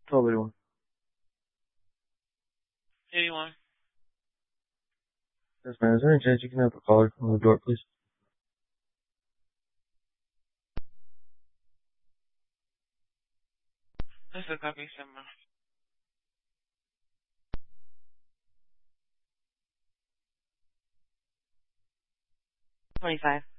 1281. 81. Yes, man. Is there any chance you can have a caller on the door, please? That's a copy, someone. 25.